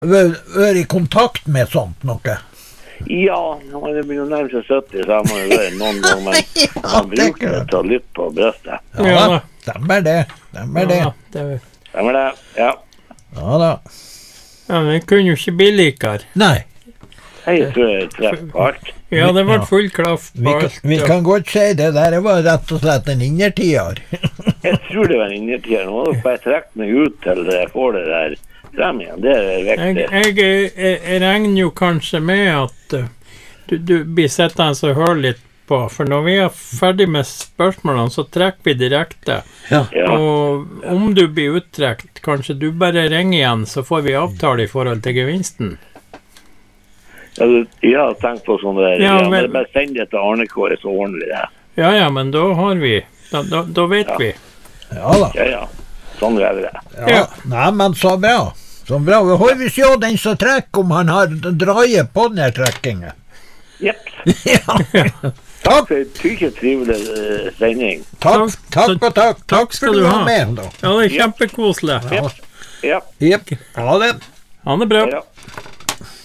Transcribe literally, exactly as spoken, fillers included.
vært i kontakt med sånt noe? Ja, han er begynner å nærme seg sytti, så har man jo vært noen ganger, men Ja, han det bruker kan- det til å lytte på brøstet. Ja, Ja. da, stemmer det. Stemmer det. Ja, det Stemmer det? Ja. Ja da. ja, men det kunne jo ikke bli likere. Nei, Jeg tror jeg treffer på alt. Ja, det ble Ja. full klaff vi på kan, alt. vi ja. kan godt si det der var rett og slett en innertier. Jeg tror det var en innertier. Nå må dere bare trekke meg ut til jeg får det der frem igjen. Det er Jeg, viktig. jeg, jeg, jeg regner jo kanskje med at uh, du, du blir sittende og høre litt på, for når vi er ferdig med spørsmålene, så trekker vi direkte. Ja. Ja. Og om du blir uttrekt, kanskje du bare ringer igjen, så får vi avtale i forhold til gevinsten. Ja, du, jeg har tenkt på sånn der. Ja, Ja, men men- bare send det til Arne Kåre, så ordner vi det. Ja, ja, men da har vi, da, da, da vet Ja. vi. Ja da. Ja, ja. Sånn gjør vi det. Ja. Ja. Nei, men så bra. Så bra. Vi får vi se den som trekker, om han har draget på den her trekkingen. Jepp. Ja. Takk for en tykke trivelig eh, sending. Takk, takk og takk. Takk skal for du du ha. var med, da. Ja, det er kjempekoselig. Ja. Ja. Jepp. Ha det. Ha det bra. Ja.